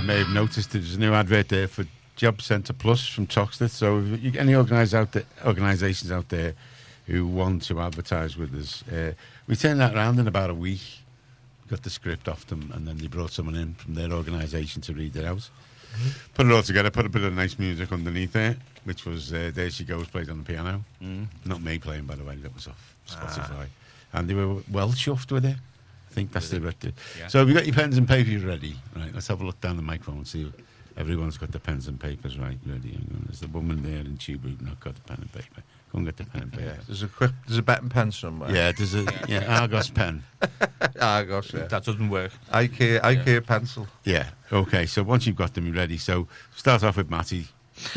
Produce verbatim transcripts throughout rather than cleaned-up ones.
may have noticed there's a new advert there for Job Centre Plus from Toxteth. So if you, any organise out there, organisations out there who want to advertise with us, uh, we turn that around in about a week. Got the script off them, and then they brought someone in from their organisation to read it out. Mm-hmm. Put it all together, put a bit of nice music underneath there, which was uh, There She Goes played on the piano. Mm. Not me playing, by the way, that was off Spotify. Ah. And they were well chuffed with it. I think that's the record. Yeah. So have you got your pens and papers ready? Right, let's have a look down the microphone and see if everyone's got the pens and papers right ready. There's the woman there in Tube who's not got the pen and paper. Go and get the pen and paper. Yeah, there's a quick, there's a better pen somewhere. Yeah, there's a yeah, Argos pen. Argos, yeah. That doesn't work. IKEA, IKEA yeah. pencil. Yeah, okay, so once you've got them ready, so start off with Matty.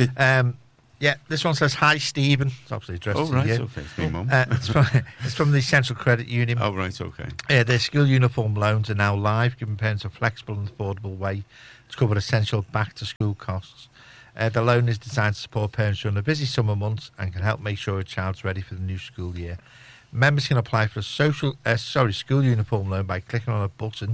Um, yeah, this one says, "Hi, Stephen." It's obviously addressed oh, to right, you. okay, it's me, Mum. Uh, it's, from, it's from the Central Credit Union. Oh, right, okay. Uh, their school uniform loans are now live, giving parents a flexible and affordable way to cover essential back-to-school costs. Uh, the loan is designed to support parents during the busy summer months and can help make sure a child's ready for the new school year. Members can apply for a social, uh, sorry, school uniform loan by clicking on a button,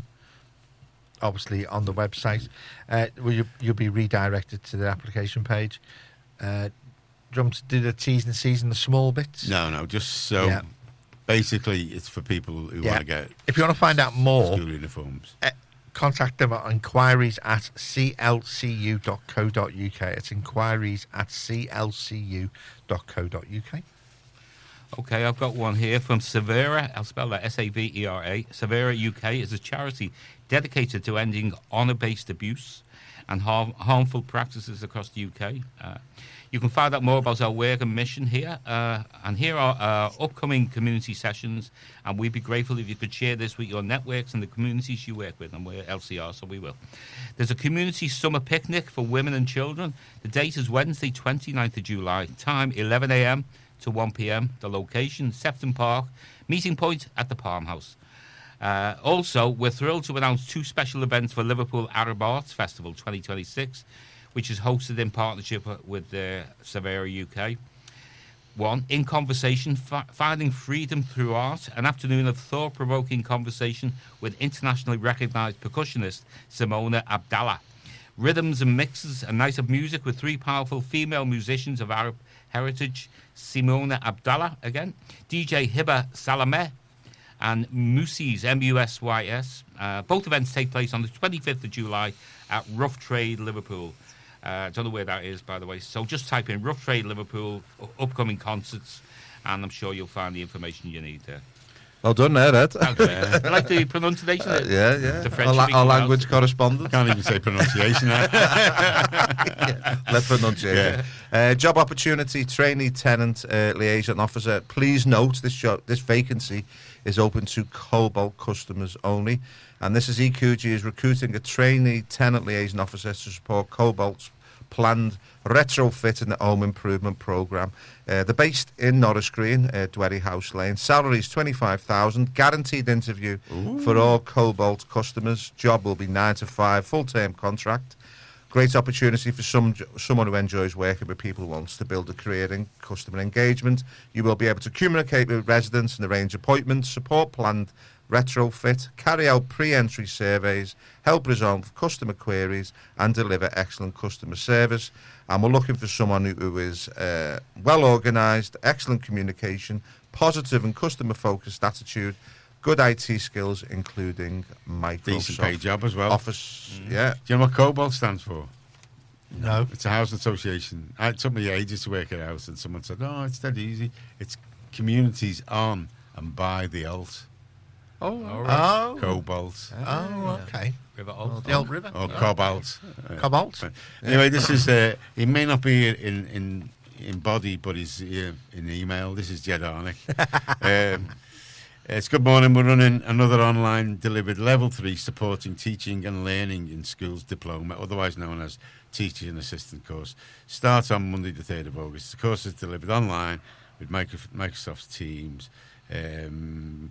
obviously on the website. Uh, where you, you'll be redirected to the application page. Uh, do you want to do the T's and C's and the small bits? No, no, just so yeah. basically it's for people who yeah. want to get. If you want to find out more, school uniforms. Uh, contact them at inquiries at c l c u dot co dot u k. It's inquiries at c l c u dot co dot u k. Okay, I've got one here from Savera. I'll spell that S A V E R A. Savera U K is a charity dedicated to ending honour-based abuse and harm, harmful practices across the U K. Uh, you can find out more about our work and mission here. Uh, and here are our upcoming community sessions. And we'd be grateful if you could share this with your networks and the communities you work with. And we're L C R, so we will. There's a community summer picnic for women and children. The date is Wednesday, twenty-ninth of July. Time, eleven a.m. to one p.m. The location, Sefton Park. Meeting point at the Palm House. Uh, also, we're thrilled to announce two special events for Liverpool Arab Arts Festival twenty twenty-six, which is hosted in partnership with the uh, Savera U K. One, In Conversation, fi- Finding Freedom Through Art, an afternoon of thought-provoking conversation with internationally recognised percussionist Simona Abdallah. Rhythms and mixes, a night of music with three powerful female musicians of Arab heritage, Simona Abdallah again, D J Hiba Salameh, and Musy's, M U S Y S. Uh, both events take place on the twenty-fifth of July at Rough Trade, Liverpool. I uh, don't know where that is, by the way. So just type in Rough Trade, Liverpool, upcoming concerts, and I'm sure you'll find the information you need there. Well done there, Ed. Okay. I like the pronunciation. Uh, yeah, yeah. The French our, la- our language out. correspondent. I can't even say pronunciation now. yeah, let's pronunciation. Yeah. Uh, job opportunity, trainee tenant uh, liaison officer. Please note this job, this vacancy is open to Cobalt customers only. And this is E Q G is recruiting a trainee tenant liaison officer to support Cobalt's planned retrofit in the home improvement programme. Uh, they're based in Norris Green, uh, Dwerry House Lane. Salary is twenty-five thousand pounds. Guaranteed interview Ooh. For all Cobalt customers. Job will be nine to five, full-term contract. Great opportunity for some someone who enjoys working with people who wants to build a career in customer engagement. You will be able to communicate with residents and arrange appointments, support planned retrofit, carry out pre-entry surveys, help resolve customer queries and deliver excellent customer service. And we're looking for someone who, who is uh, well organised, excellent communication, positive and customer-focused attitude, good I T skills, including Microsoft Decent paid job as well. Office, mm. yeah. Do you know what Cobalt stands for? No. It's a housing association. It took me ages to work it out, and someone said, oh, it's dead easy. It's communities on and by the Alt. Oh, right. oh. Cobalt. Oh, okay. River Alt. The old river. Or oh. Cobalt. Uh, Cobalt. Anyway, this is, uh, he may not be in, in, in body, but he's uh, in email. This is Jed Arnick. um, it's good morning. We're running another online delivered level three supporting teaching and learning in schools diploma, otherwise known as teaching assistant course. Starts on Monday the third of August. The course is delivered online with Microsoft Teams. Um,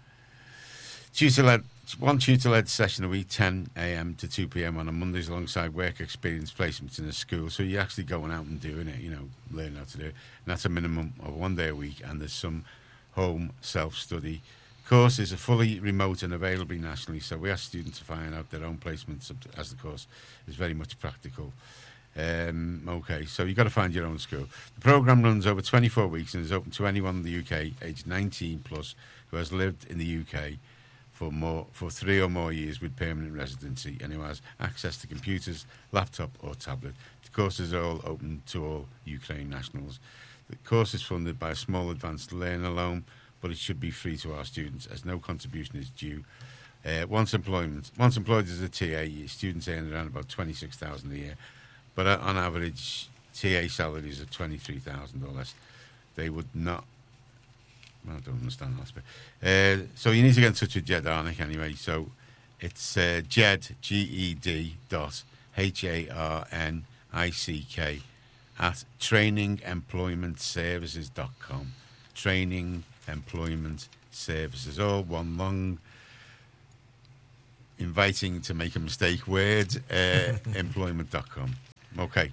Tutor-led, one tutor-led session a week, ten a.m. to two p.m. on a Mondays alongside work experience placements in a school. So you're actually going out and doing it, you know, learning how to do it. And that's a minimum of one day a week, and there's some home self-study Courses are fully remote and available nationally, so we ask students to find out their own placements as the course is very much practical. Um, okay, so you've got to find your own school. The programme runs over twenty-four weeks and is open to anyone in the U K aged nineteen plus who has lived in the U K for more for three or more years with permanent residency and who has access to computers, laptop or tablet. The courses are all open to all Ukraine nationals. The course is funded by a small advanced learner loan, but it should be free to our students as no contribution is due. Uh, once employment, once employed as a T A, students earn around about twenty-six thousand a year, but uh, on average, T A salaries are twenty-three thousand or less. They would not. Well, I don't understand that bit. Uh, so you need to get in touch with Jed Arnick anyway. So it's uh, Jed G E D dot H A R N I C K at training employment services dot com. Training Employment Services, all one long inviting to make a mistake word, uh, employment dot com. Okay.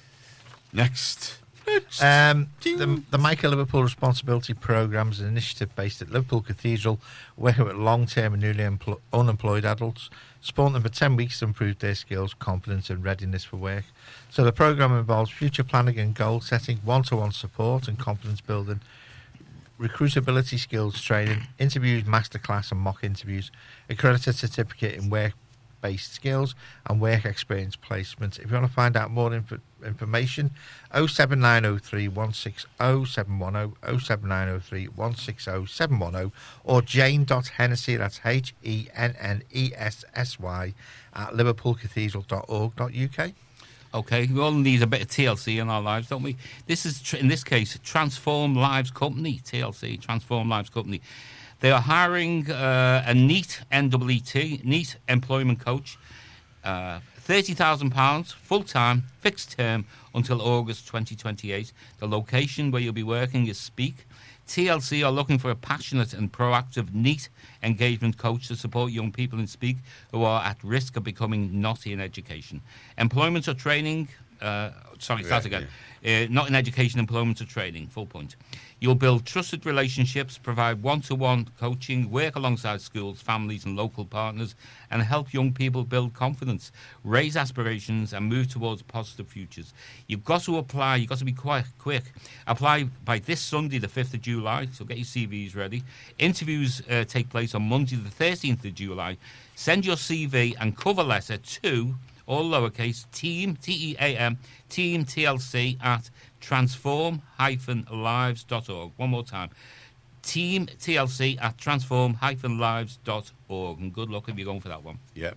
Next. Next. Um, the, the Michael Liverpool Responsibility Programme is an initiative based at Liverpool Cathedral, working with long-term and newly empl- unemployed adults, supporting them for ten weeks to improve their skills, confidence and readiness for work. So the programme involves future planning and goal setting, one-to-one support and confidence building, recruitability skills training, interviews, masterclass and mock interviews, accredited certificate in work-based skills and work experience placements. If you want to find out more inf- information, oh seven nine oh three, one six oh, seven one oh, oh seven nine oh three, one six oh, seven one oh, or jane.hennessy, that's H E N N E S S Y, at liverpool cathedral dot org dot U K. Okay, we all need a bit of T L C in our lives, don't we? This is, tr- in this case, Transform Lives Company, T L C, Transform Lives Company. They are hiring uh, a NEET, N E E T, NEET employment coach, uh, thirty thousand pounds, full-time, fixed term, until August twenty twenty-eight. The location where you'll be working is Speak. T L C are looking for a passionate and proactive NEET engagement coach to support young people in Speak who are at risk of becoming naughty in education. Employment or training, uh, sorry, start Yeah, again. Uh, not in education, employment or training, full point. You'll build trusted relationships, provide one-to-one coaching, work alongside schools, families and local partners, and help young people build confidence, raise aspirations and move towards positive futures. You've got to apply, you've got to be quite quick. Apply by this Sunday, the fifth of July, so get your C Vs ready. Interviews uh, take place on Monday, the thirteenth of July. Send your C V and cover letter to, all lowercase, team, T E A M, team T L C at transform dash lives dot org. One more time. Team T L C at transform dash lives dot org. And good luck if you're going for that one. Yeah.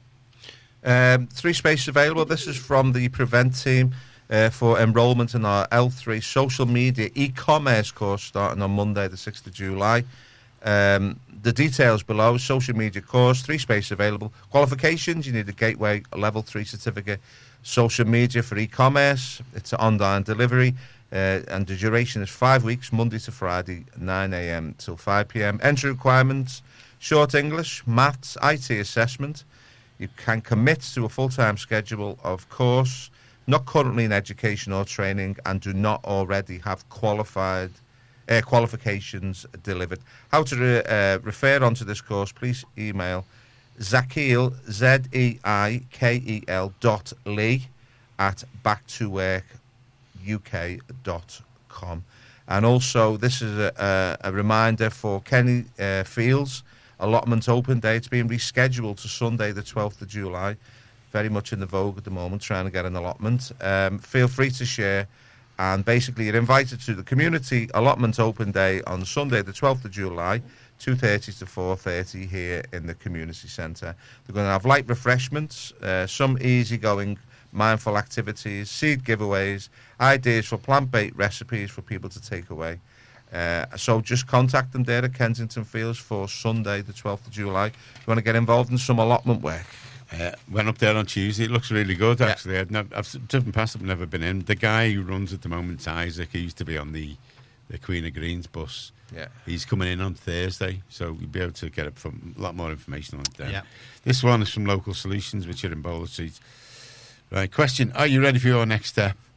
Um, three spaces available. This is from the Prevent team uh, for enrolment in our L three social media e-commerce course starting on Monday, the sixth of July. Um, the details below. Social media course, three spaces available. Qualifications, you need a Gateway Level three certificate. Social media for e-commerce, it's an online delivery, uh, and the duration is five weeks, Monday to Friday, nine a.m. till five p.m. Entry requirements, short English, maths, I T assessment. You can commit to a full-time schedule, of course, not currently in education or training, and do not already have qualified uh, qualifications delivered. How to re- uh, refer onto this course, please email Zakiel, Z E I K E L dot Lee at back to work U K dot com. And also, this is a, a, a reminder for Kenny uh, Fields, allotment open day. It's been rescheduled to Sunday, the twelfth of July. Very much in the vogue at the moment, trying to get an allotment. Um, feel free to share. And basically, you're invited to the community allotment open day on Sunday, the twelfth of July, two thirty to four thirty here in the community centre. They're going to have light refreshments, uh, some easygoing mindful activities, seed giveaways, ideas for plant-based recipes for people to take away. Uh, so just contact them there at Kensington Fields for Sunday, the twelfth of July. If you want to get involved in some allotment work. Uh, went up there on Tuesday. It looks really good, Yeah. actually. I've, never, I've driven past it, I've never been in. The guy who runs at the moment, Isaac, he used to be on the, the Queen of Greens bus. Yeah. He's coming in on Thursday, so you'll be able to get a, a lot more information on it then. Yeah. This one is from Local Solutions, which are in Bowler Street. Right, question, are you ready for your next step?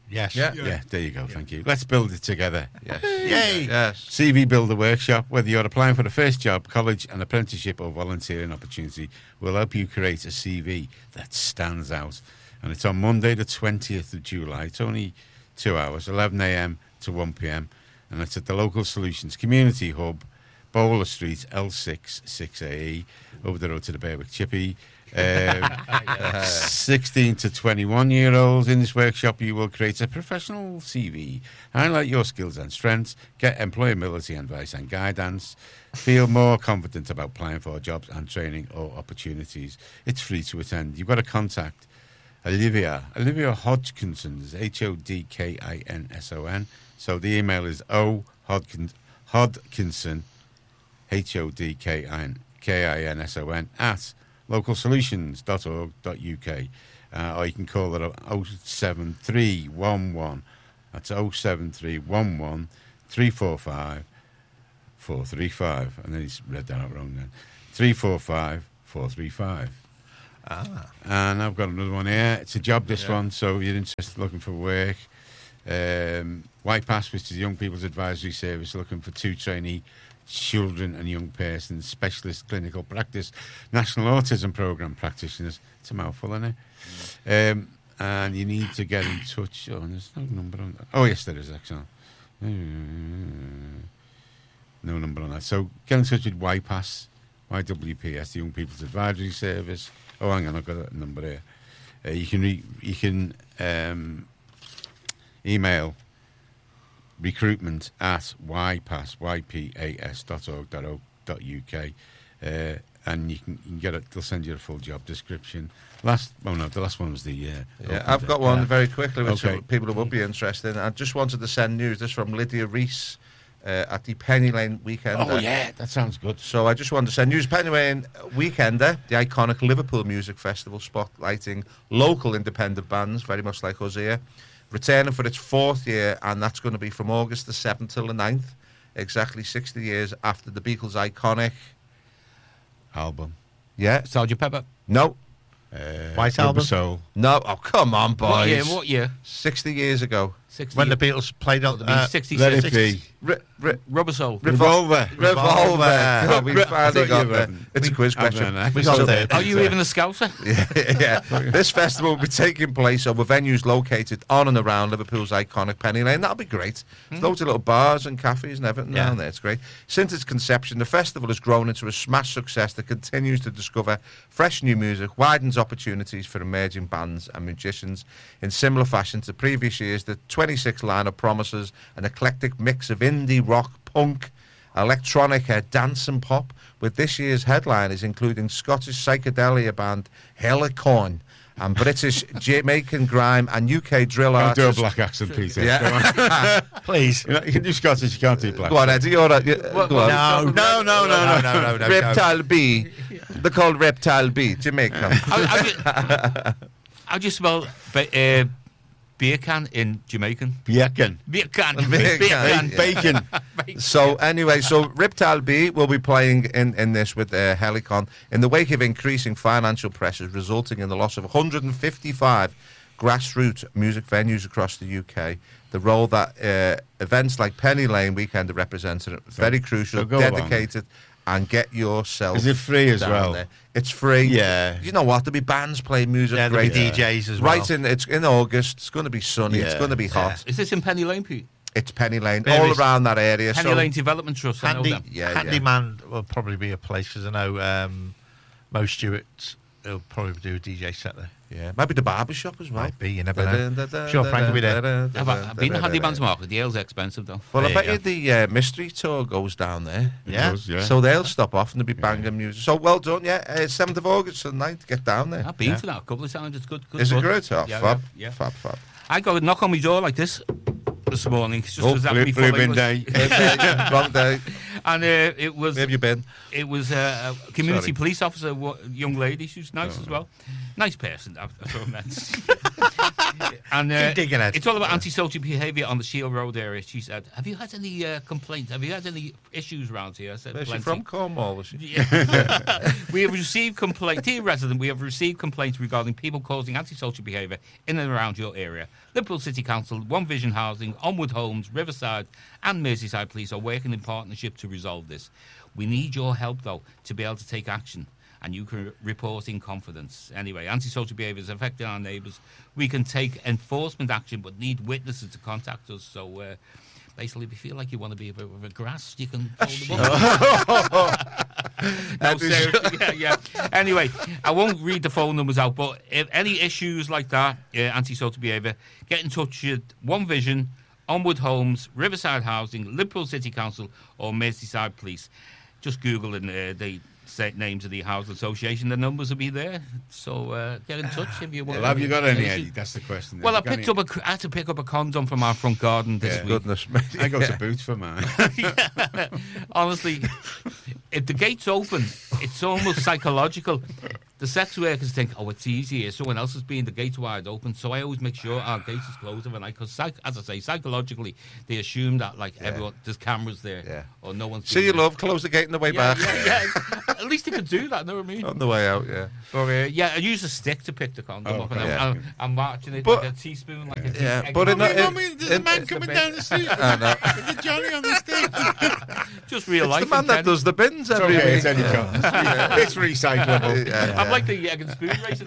Yes. Yeah. Yeah, there you go. Thank you. Let's build it together. Yes. Yay! Yes. C V Builder Workshop, whether you're applying for the first job, college, an apprenticeship, or volunteering opportunity, will help you create a C V that stands out. And it's on Monday, the twentieth of July. It's only two hours, eleven a.m. to one p.m. And it's at the Local Solutions Community Hub, Bowler Street, L six, six A E, over the road to the Berwick Chippy. Um, sixteen to twenty-one year olds in this workshop, you will create a professional C V, highlight your skills and strengths, get employability advice and guidance, feel more confident about applying for jobs and training or opportunities. It's free to attend. You've got to contact Olivia Olivia Hodgkinson, H O D K I N S O N. So the email is O Hodkin, Hodkinson, H O D K I N S O N at local solutions dot org dot U K, uh, or you can call it oh seven three one one. That's oh seven three one one, three four five, four three five. And then he's read that out wrong then. three four five, four three five. Ah. And I've got another one here. It's a job, this Yeah. one, so if you're interested looking for work. Um, White Pass, which is the Young People's Advisory Service, looking for two trainee children and young persons, specialist clinical practice, National Autism Programme practitioners. It's a mouthful, isn't it? Um, and you need to get in touch. Oh, there's no number on that. Oh, yes, there is, actually. No number on that. So get in touch with Y PASS, Y W P S, the Young People's Advisory Service. Oh, hang on, I've got a number here. Uh, you can re- you can um, email recruitment at ypass, Y P A S dot org dot U K, uh, and you can, you can get it. They'll send you a full job description. Last, oh no, the last one was the. Uh, Yeah, open I've day. got one Yeah. very quickly, which Okay. some people who would be interested in. I just wanted to send news. This from Lydia Rees uh, at the Penny Lane Weekend. Oh yeah, that sounds good. So I just wanted to send news. Penny Lane Weekender, the iconic Liverpool Music Festival, spotlighting local independent bands, very much like us here. Returning for its fourth year, and that's going to be from August the seventh till the ninth, exactly sixty years after the Beatles' iconic... Album. Yeah? Sergeant Pepper. No. Uh, White Rubber Album? Soul. No. Oh, come on, boys. What year? What year? sixty years ago. sixty. When the Beatles played on It'll be uh, sixty-six. Let it be. Ri- ri- Rubber Soul. Revolver. Revolver. Oh, we Re- I finally thought got you there. hadn't. It's a quiz I've question. done that. we got So- there. Are you even a Scouser? yeah, yeah. This festival will be taking place over venues located on and around Liverpool's iconic Penny Lane. That'll be great. There's loads of little bars and cafes and everything Yeah. down there. It's great. Since its conception, the festival has grown into a smash success that continues to discover fresh new music, widens opportunities for emerging bands and musicians. In similar fashion to previous years, the twenty-six lineup promises an eclectic mix of indie, rock, punk, electronic, uh, dance and pop, with this year's headliners including Scottish psychedelia band Helicon and British Jamaican grime and U K drill Don't do a artist. black accent, Peter. Yeah. Please. You, know, you can do Scottish, you can't do black. Go on, Eddie. You're right. Yeah, What- go on. No, No, no, no, no. no, no, no. Reptile B. They're called Reptile B. Jamaican. How, how, do you, how do you spell ba- uh, beer can in Jamaican? Bacon. Beer can. Beer Beer can. can. Bacon. So anyway, so Reptile B will be playing in, in this with uh, Helicon in the wake of increasing financial pressures resulting in the loss of one hundred fifty-five grassroots music venues across the U K. The role that uh, events like Penny Lane Weekend represent are very crucial, so go along. dedicated, and get yourself. Is it free as down well? there. It's free. Yeah. You know what? There'll be bands playing music. Yeah, there'll great be D Js as well. Right in it's in August. It's going to be sunny. It's Yeah. going to be hot. Is this in Penny Lane, Pete? It's Penny Lane, There all is- around that area. Penny so Lane Development Trust. I know Handy, them. Yeah, yeah. Handyman will probably be a place because I know um, Mo Stewart will probably do a D J set there. yeah, maybe the barber shop as well. Might be, you never know. Sure, Frank will be there. I've, I've been to Handyman's Market. The ale's expensive, though. Well, I There bet you you the uh, mystery tour goes down there. Yeah. Does, yeah. So they'll stop off and they'll be banging music. So well done, yeah. Uh, seventh of August to the ninth, get down there. I've been Yeah. for that a couple of times. It's good. good Is it fun. great? Oh, Yeah, fab, yeah, yeah. fab, fab. I got a knock on my door like this this morning. It's just Oh, exactly blue, before blue I was- day. Okay, wrong day. And uh, it was Where have you been? it was uh, a community Sorry. police officer, wa- young lady. She was nice as well. Nice person. I, I thought that. And uh, Keep digging at it's all about antisocial behaviour on the Shield Road area. She said, "Have you had any uh, complaints? Have you had any issues around here?" I said, Where's she "Plenty." from? Cornwall, was she? Yeah. We have received complaints, dear resident, we have received complaints regarding people causing antisocial behaviour in and around your area. Liverpool City Council, One Vision Housing, Onward Homes, Riverside and Merseyside Police are working in partnership to resolve this. We need your help, though, to be able to take action, and you can report in confidence. Anyway, antisocial behaviour is affecting our neighbours. We can take enforcement action, but need witnesses to contact us. So, uh, basically, if you feel like you want to be a bit of a grass, you can phone them up. No, seriously, yeah, yeah. Anyway, I won't read the phone numbers out, but if any issues like that, uh, antisocial behaviour, get in touch with One Vision, Onward Homes, Riverside Housing, Liverpool City Council, or Merseyside Police. Just Google and uh, the set names of the housing association. The numbers will be there. So uh, get in touch if you want. Well, have you got any, Eddie? That's the question. Well, I Have you picked got up a, I had to pick up a condom from our front garden this Yeah. week. Goodness me. any? I go to Boots for mine. Honestly, if the gate's open, it's almost psychological. The sex workers think, oh, it's easy here. Someone else is being the gate's wide open. So I always make sure our gate is closed overnight. Because, psych- as I say, psychologically, they assume that, like, Yeah. everyone, there's cameras there. Yeah. Or no one's See being you, there. love. Close the gate on the way Yeah, back. yeah, yeah. At least they could do that, know what I mean? On the way out, yeah. But, uh, yeah, I use a stick to pick the condom Oh, up, and I'm, yeah. I'm, I'm marching it But- like a teaspoon, like a tea- Yeah, egg but in roll. the- You know what I mean? There's a in- man it's coming the down the street I know. with a Johnny on the stick. Just real It's life. the man that intent. does the bins It's every okay, week. it's Eddie Cotton. It's recyclable. Yeah, I'm yeah. like the egg and spoon race.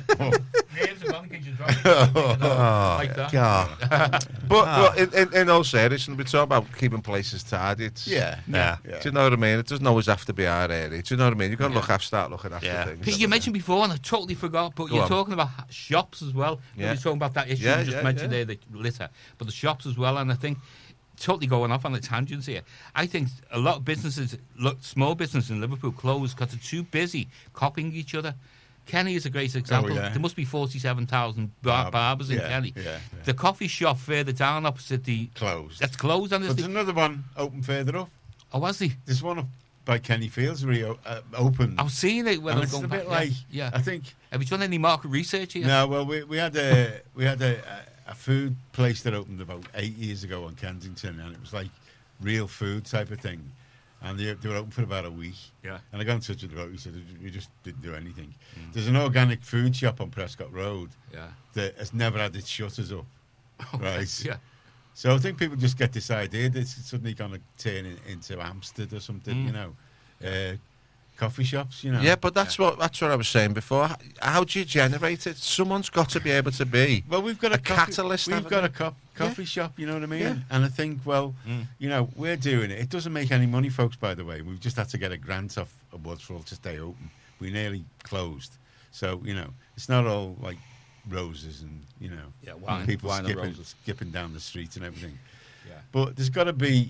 Names are gone in case you drop it. Like that. God. But, but in, in, in all seriousness, we talk about keeping places tidy. It's, Yeah. Yeah. Yeah. Do you know what I mean? It doesn't always have to be our area. Do you know what I mean? You've got to Yeah. look after, start looking after Yeah. things. Pete, you mentioned before, and I totally forgot, but Go you're on. talking about ha- shops as well. Yeah. You're talking about that issue Yeah, you just yeah, mentioned yeah. there, the litter, but the shops as well. And I think, totally going off on the tangents here, I think a lot of businesses, look, small businesses in Liverpool, closed because they're too busy copying each other. Kenny is a great example. yeah. There must be forty-seven thousand bar- Barb- barbers in yeah, Kenny. yeah, yeah. The coffee shop further down opposite the... Closed. That's closed on this... But there's another one open further up. Oh, was he? There's one up by Kenny Fields where he o- uh, opened. I was seeing it when and I was it's going a back. bit like, yeah. I think, Have you done any market research here? no, well, we, we had a we had a, a, a food place that opened about eight years ago on Kensington, and it was like real food type of thing. And they, they were open for about a week. Yeah. And I got in touch with the bloke. He said, we just didn't do anything. There's an organic food shop on Prescott Road Yeah. that has never had its shutters up. Right. Yeah. So I think people just get this idea that it's suddenly going to turn in, into Amstead or something, Mm. you know. Uh, coffee shops, you know. Yeah, but that's what that's what I was saying before. How, how do you generate it? Someone's got to be able to be. Well, we've got a, A coffee, catalyst, We've haven't got we? a co- coffee shop, you know what I mean? Yeah. And I think, well, Mm. you know, we're doing it. It doesn't make any money, folks, by the way. We've just had to get a grant off of Woodsville to stay open. We nearly closed. So, you know, it's not all like roses and, you know, Yeah, wine- people wine and skipping, roses. skipping down the street and everything. Yeah. But there's got to be...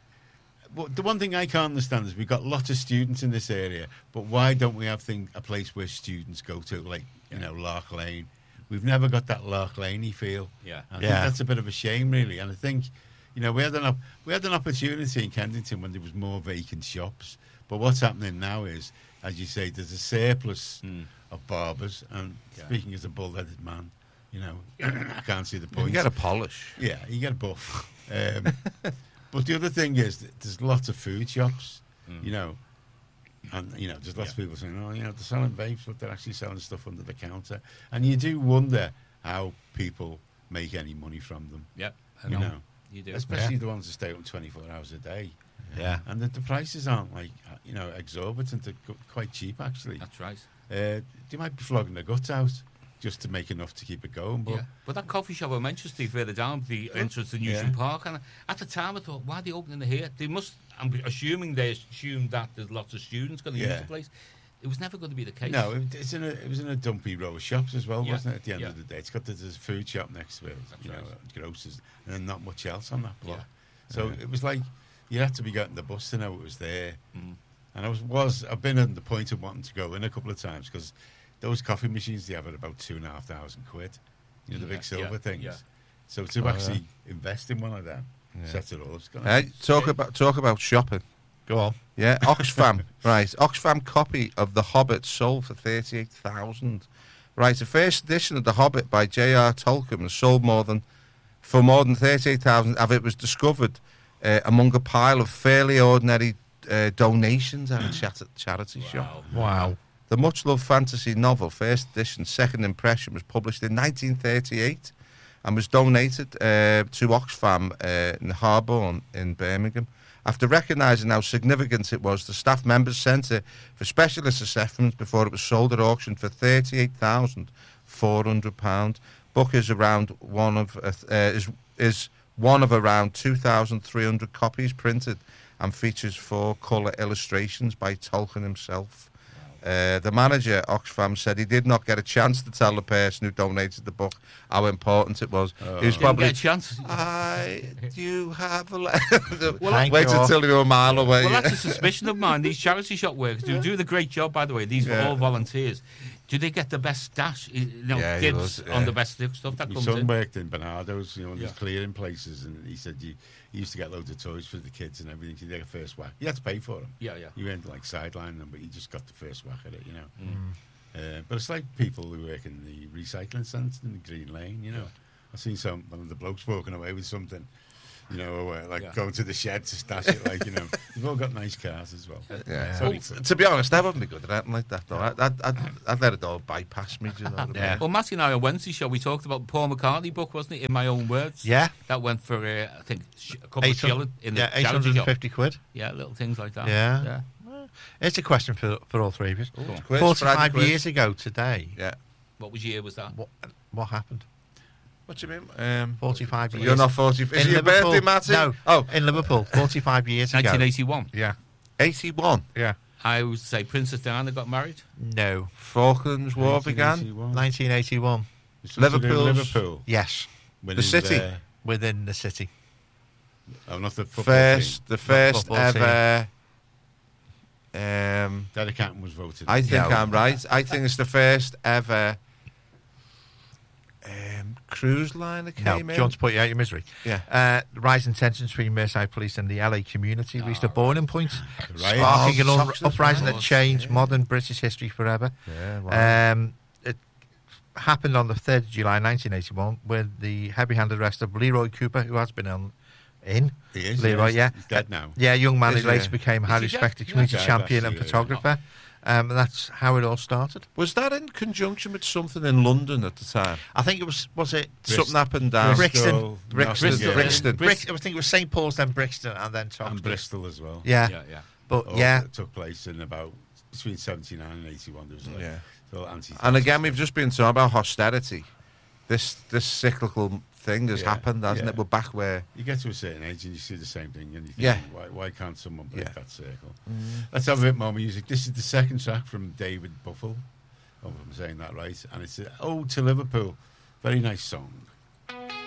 Well, the one thing I can't understand is we've got lots of students in this area, but why don't we have thing, a place where students go to, like, you know, Lark Lane? We've never got that Lark Laney feel. Yeah. I think Yeah. that's a bit of a shame, really. And I think, you know, we had an op- we had an opportunity in Kensington when there was more vacant shops. But what's happening now is, as you say, there's a surplus Mm. of barbers. And Yeah. speaking as a bull-headed man, you know, I can't see the You point. get a polish. Yeah, you get a buff. Um, but the other thing is, that there's lots of food shops, Mm. you know, and you know, there's lots of Yeah. people saying, "Oh, you know, they're selling vapes, but they're actually selling stuff under the counter," and you do wonder how people make any money from them. Yeah. I You know. know, You do. especially the ones that stay open twenty-four hours a day, Yeah. and the, the prices aren't like uh, you know exorbitant; they're qu- quite cheap actually. That's right. Uh, they might be flogging their guts out just to make enough to keep it going, but. Yeah. But that coffee shop I mentioned, Steve, further down, the entrance to Newton Yeah. Park, and at the time I thought, why are they opening it here? They must, I'm assuming they assumed that there's lots of students going to use Yeah. the place. It was never going to be the case. No, it, it's in a, it was in a dumpy row of shops as well, Yeah, wasn't it? At the end yeah. of the day, it's got the, there's a food shop next to it, That's you know, right. grocers, and then not much else on that block. Yeah. So Yeah. it was like you had to be getting the bus to know it was there. Mm. And I was, was I've been on the point of wanting to go in a couple of times because those coffee machines they have at about two and a half thousand quid. You know, the Yeah, big silver yeah, things. yeah. So to Oh, actually invest in one of them, Yeah. set it all, it's gonna Hey, talk about talk about shopping. Go on. Yeah, Oxfam. Right, Oxfam copy of The Hobbit sold for thirty-eight thousand. Right, the first edition of The Hobbit by J R Tolkien was sold more than for more than thirty-eight thousand, as it was discovered uh, among a pile of fairly ordinary uh, donations at a chat- charity shop. Wow. The much-loved fantasy novel, first edition, second impression, was published in nineteen thirty-eight and was donated uh, to Oxfam uh, in Harborne in Birmingham. After recognising how significant it was, the staff members sent it for specialist assessments before it was sold at auction for thirty-eight thousand four hundred pounds. Book is around one of uh, is is one of around two thousand three hundred copies printed and features four colour illustrations by Tolkien himself. Uh, the manager, Oxfam, said he did not get a chance to tell the person who donated the book how important it was. Oh. He was Didn't probably, get a chance. I do have a letter. Thank Wait you. until you're a mile away. Well, that's a suspicion of mine. These charity shop workers who do the great job, by the way. These Yeah. were all volunteers. Do they get the best stash? You know, Yeah, he dibs was, yeah. on the best stuff that My comes son in. worked in Bernardo's, you know, and Yeah. there's clearing places, and he said you, he used to get loads of toys for the kids and everything. You get a first whack. You had to pay for them. Yeah, yeah. You weren't like sidelining them, but you just got the first whack at it, you know. Mm. Uh, but it's like people who work in the recycling centre in Green Lane, you know. I've seen some one of the blokes walking away with something, you know, uh, like Yeah. going to the shed to stash it, like, you know. They've all got nice cars as well. Yeah. It's Well, only fun. to be honest, I wouldn't be good at anything like that, though. I'd, I'd, I'd, I'd let it all bypass me, do you know what I mean? Yeah. Well, Matty and I on Wednesday show, we talked about Paul McCartney book, wasn't it? In My Own Words. Yeah. That went for, uh, I think, sh- a couple eight of shillings in the yeah, charity eight hundred shop. fifty quid. Yeah, little things like that. Yeah. yeah. It's a question for, for all three of you. Cool. Quiz, forty-five Friday quiz. years ago today, Yeah. What was year was that? what what happened? What do you mean? Um, forty-five years. you're not forty. Is in it your Liverpool. birthday, Matty? No. Oh, In Liverpool, forty-five years ago. nineteen eighty-one. Yeah. eighty-one. Yeah. I would say Princess Diana got married. No. Falklands War began. nineteen eighty-one. nineteen eighty-one. It's something to do with Liverpool's- Liverpool. Yes. winning city. their- Within the city. oh, not the football First, team. the first football team. ever. Um, Derek Canton was voted. I think No. I'm right. I think it's the first ever um, cruise liner No. came Do in. you want to put you out your misery? Yeah. Uh, rising tensions between Merseyside Police and the L A community reached a boiling point, Right. sparking Oh, an un- Toxteth uprising that Riots, changed yeah. modern British history forever. Yeah, wow. Um, it happened on the third of July nineteen eighty-one with the heavy-handed arrest of Leroy Cooper, who has been on in. He is, Leroy, yes. yeah. He's dead now. Yeah, a young man Is who he? later became a Is highly he dead? respected Yeah. community Died champion last and year, photographer. Um, and that's how it all started. Was that in conjunction with something in London at the time? I think it was, was it Something happened down. Bristol, Brixton. Nottingham, Bristol. Brixton. Brick, I think it was Saint Paul's, then Brixton, and then Toxteth. and Bristol as well. Yeah. Yeah, yeah. But All yeah, that took place in about between seventy-nine and eighty-one. There was like Yeah. little anti. And again, we've just been talking about austerity. This this cyclical thing has Yeah, happened, hasn't yeah. it? We're back where. You get to a certain age and you see the same thing, and you think, Yeah. why, why can't someone break Yeah. that circle? Let's have a bit more music. This is the second track from David Buffel. I hope I'm saying that right. And it's uh, Ode to Liverpool. Very nice song.